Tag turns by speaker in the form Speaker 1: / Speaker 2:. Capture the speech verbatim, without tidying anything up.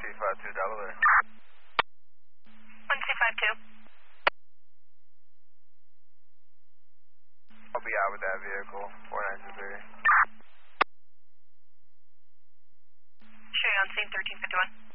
Speaker 1: two five two Delaware.
Speaker 2: one two five two.
Speaker 1: I'll be out with that vehicle, four nine two three.
Speaker 2: Show you on scene thirteen fifty-one.